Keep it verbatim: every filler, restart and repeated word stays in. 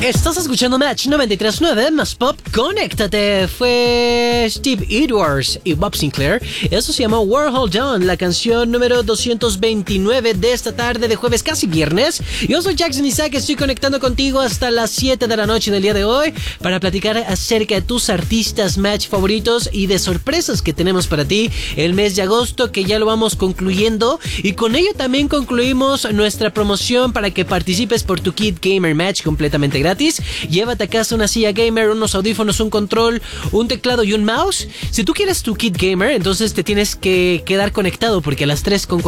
Estás escuchando Match noventa y tres punto nueve más Pop. Conéctate. Fue Steve Edwards y Bob Sinclair. Eso se llamó Warhol Dawn, la canción número doscientos veintinueve de esta tarde de jueves, casi viernes. Yo soy Jackson Isaac, estoy conectando contigo hasta las siete de la noche del día de hoy para platicar acerca de tus artistas Match favoritos y de sorpresas que tenemos para ti el mes de agosto, que ya lo vamos concluyendo, y con ello también concluimos nuestra promoción para que participes por tu kit Gamer Match completamente gratis. Llévate a casa una silla gamer, unos audífonos, un control, un teclado y un mouse. Si tú quieres tu kit gamer, entonces te tienes que quedar conectado porque a las tres con